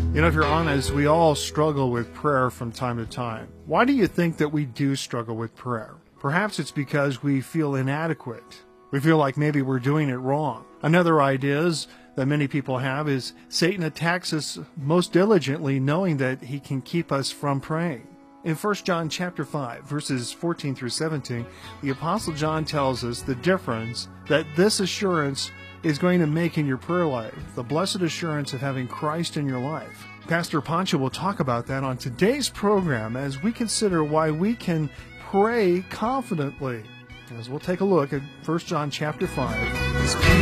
You know, if you're honest, we all struggle with prayer from time to time. Why do you think that we do struggle with prayer? Perhaps it's because we feel inadequate. We feel like maybe we're doing it wrong. Another idea that many people have is Satan attacks us most diligently, knowing that he can keep us from praying. In 1 John chapter 5, verses 14 through 17, the Apostle John tells us the difference that this assurance is going to make in your prayer life, the blessed assurance of having Christ in your life. Pastor Pancho will talk about that on today's program as we consider why we can pray confidently. As we'll take a look at 1 John chapter 5.